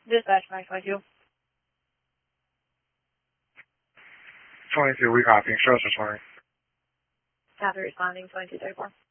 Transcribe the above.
Dispatch 922. 22, we copy. Show us this morning. Copy responding 2234.